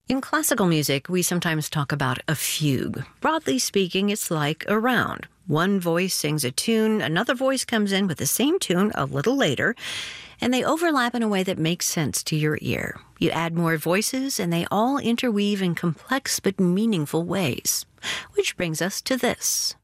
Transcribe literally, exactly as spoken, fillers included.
In classical music, we sometimes talk about a fugue. Broadly speaking, it's like a round. One voice sings a tune, another voice comes in with the same tune a little later, and they overlap in a way that makes sense to your ear. You add more voices, and they all interweave in complex but meaningful ways. Which brings us to this.